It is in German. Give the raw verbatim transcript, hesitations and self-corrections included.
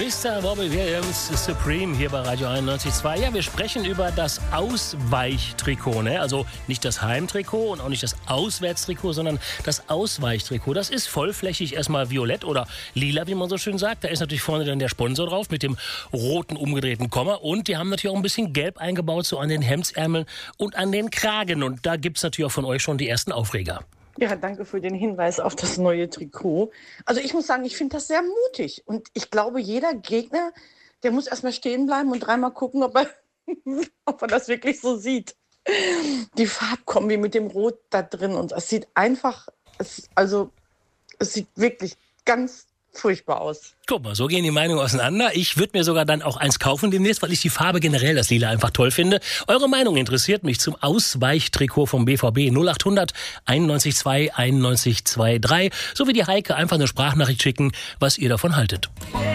Mister Robbie Williams, Supreme, hier bei Radio einundneunzig Komma zwei. Ja, wir sprechen über das Ausweichtrikot, ne? Also nicht das Heimtrikot und auch nicht das Auswärtstrikot, sondern das Ausweichtrikot. Das ist vollflächig erstmal violett oder lila, wie man so schön sagt. Da ist natürlich vorne dann der Sponsor drauf mit dem roten umgedrehten Komma. Und die haben natürlich auch ein bisschen Gelb eingebaut, so an den Hemdsärmeln und an den Kragen. Und da gibt es natürlich auch von euch schon die ersten Aufreger. Ja, danke für den Hinweis auf das neue Trikot. Also ich muss sagen, ich finde das sehr mutig. Und ich glaube, jeder Gegner, der muss erstmal stehen bleiben und dreimal gucken, ob er, ob er das wirklich so sieht. Die Farbkombi mit dem Rot da drin. Und es sieht einfach, es, also es sieht wirklich ganz furchtbar aus. Guck mal, so gehen die Meinungen auseinander. Ich würde mir sogar dann auch eins kaufen demnächst, weil ich die Farbe generell, das Lila, einfach toll finde. Eure Meinung interessiert mich zum Ausweichtrikot vom B V B. null acht hundert einundneunzig zwei einundneunzig zwei drei. So wie die Heike, einfach eine Sprachnachricht schicken, was ihr davon haltet.